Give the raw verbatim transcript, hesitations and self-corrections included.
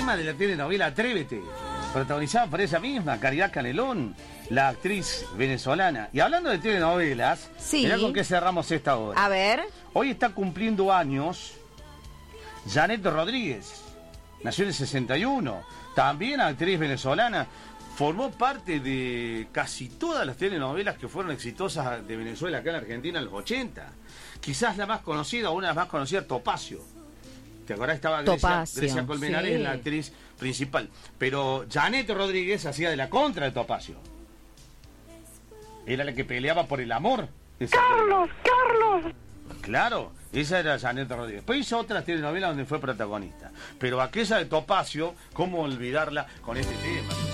tema de la telenovela Atrévete, protagonizada por ella misma, Caridad Canelón, la actriz venezolana. Y hablando de telenovelas, sí. mirá con qué cerramos esta hora. A ver. Hoy está cumpliendo años Janet Rodríguez, nació en el sesenta y uno, también actriz venezolana. Formó parte de casi todas las telenovelas que fueron exitosas de Venezuela acá en Argentina en los ochenta. Quizás la más conocida, o una de las más conocidas, Topacio. ¿Te acordás? Estaba Grecia, Topacio, Grecia Colmenares, sí. la actriz principal. Pero Janet Rodríguez hacía de la contra de Topacio. Era la que peleaba por el amor. ¡Carlos! ¡Carlos! Claro, esa era Janet Rodríguez. Después hizo otras telenovelas donde fue protagonista. Pero aquella de Topacio, ¿cómo olvidarla con este tema?